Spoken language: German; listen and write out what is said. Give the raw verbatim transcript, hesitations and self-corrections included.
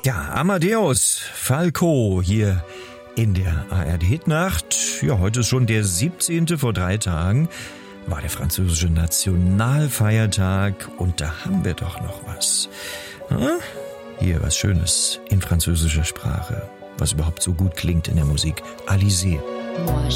Ja, Amadeus Falco hier in der A R D-Hitnacht. Ja, heute ist schon der siebzehnte Vor drei Tagen war der französische Nationalfeiertag und da haben wir doch noch was. Hm? Hier was Schönes in französischer Sprache, was überhaupt so gut klingt in der Musik. Alizé.